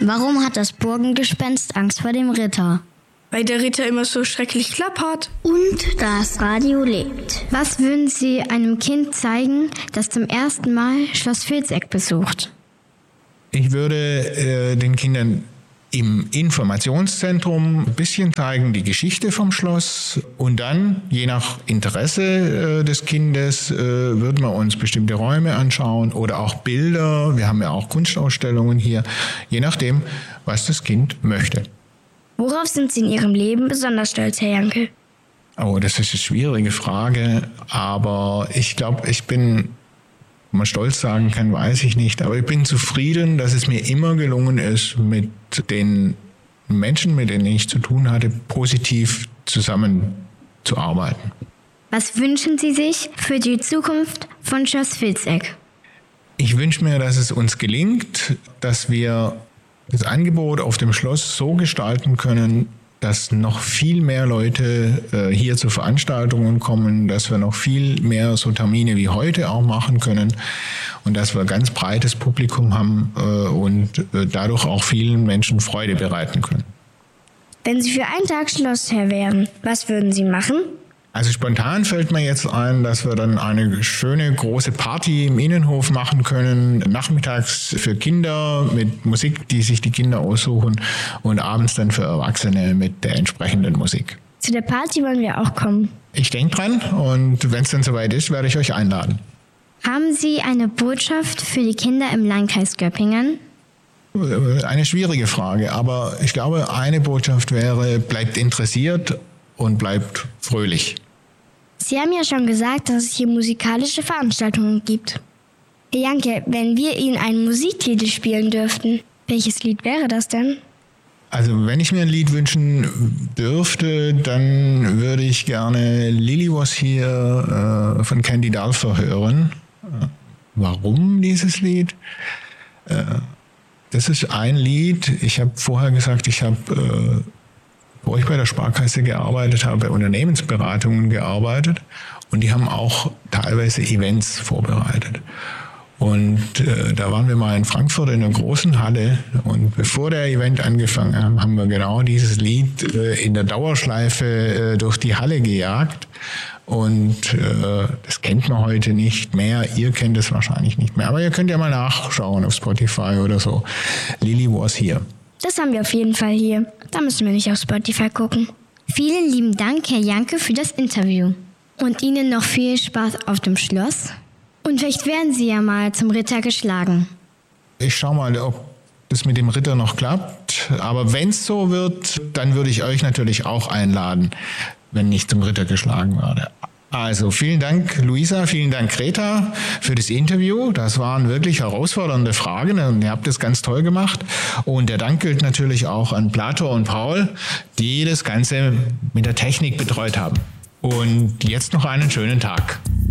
Warum hat das Burgengespenst Angst vor dem Ritter? Weil der Ritter immer so schrecklich klappert. Und das Radio lebt. Was würden Sie einem Kind zeigen, das zum ersten Mal Schloss Vilseck besucht? Ich würde den Kindern im Informationszentrum ein bisschen zeigen, die Geschichte vom Schloss. Und dann, je nach Interesse des Kindes, würden wir uns bestimmte Räume anschauen oder auch Bilder. Wir haben ja auch Kunstausstellungen hier, je nachdem, was das Kind möchte. Worauf sind Sie in Ihrem Leben besonders stolz, Herr Janke? Oh, das ist eine schwierige Frage, aber ich glaube, ob man stolz sagen kann, weiß ich nicht. Aber ich bin zufrieden, dass es mir immer gelungen ist, mit den Menschen, mit denen ich zu tun hatte, positiv zusammenzuarbeiten. Was wünschen Sie sich für die Zukunft von Schloss Vilseck? Ich wünsche mir, dass es uns gelingt, dass wir das Angebot auf dem Schloss so gestalten können, dass noch viel mehr Leute hier zu Veranstaltungen kommen, dass wir noch viel mehr so Termine wie heute auch machen können und dass wir ein ganz breites Publikum haben und dadurch auch vielen Menschen Freude bereiten können. Wenn Sie für einen Tag Schlossherr wären, was würden Sie machen? Also spontan fällt mir jetzt ein, dass wir dann eine schöne große Party im Innenhof machen können, nachmittags für Kinder mit Musik, die sich die Kinder aussuchen und abends dann für Erwachsene mit der entsprechenden Musik. Zu der Party wollen wir auch kommen. Ich denke dran und wenn es dann soweit ist, werde ich euch einladen. Haben Sie eine Botschaft für die Kinder im Landkreis Göppingen? Eine schwierige Frage, aber ich glaube, eine Botschaft wäre, bleibt interessiert und bleibt fröhlich. Sie haben ja schon gesagt, dass es hier musikalische Veranstaltungen gibt. Herr Janke, wenn wir Ihnen einen Musiktitel spielen dürften, welches Lied wäre das denn? Also wenn ich mir ein Lied wünschen dürfte, dann würde ich gerne Lily Was Here von Candy Dulfer hören. Warum dieses Lied? Das ist ein Lied. Ich habe vorher gesagt, wo ich bei der Sparkasse gearbeitet habe, bei Unternehmensberatungen gearbeitet und die haben auch teilweise Events vorbereitet. Und da waren wir mal in Frankfurt in einer großen Halle und bevor der Event angefangen hat, haben wir genau dieses Lied in der Dauerschleife durch die Halle gejagt und das kennt man heute nicht mehr, ihr kennt es wahrscheinlich nicht mehr, aber ihr könnt ja mal nachschauen auf Spotify oder so. Lily Was Here. Das haben wir auf jeden Fall hier. Da müssen wir nicht auf Spotify gucken. Vielen lieben Dank, Herr Janke, für das Interview. Und Ihnen noch viel Spaß auf dem Schloss. Und vielleicht werden Sie ja mal zum Ritter geschlagen. Ich schaue mal, ob das mit dem Ritter noch klappt. Aber wenn es so wird, dann würde ich euch natürlich auch einladen, wenn ich zum Ritter geschlagen werde. Also vielen Dank, Luisa, vielen Dank, Greta, für das Interview. Das waren wirklich herausfordernde Fragen und ihr habt das ganz toll gemacht. Und der Dank gilt natürlich auch an Plato und Paul, die das Ganze mit der Technik betreut haben. Und jetzt noch einen schönen Tag.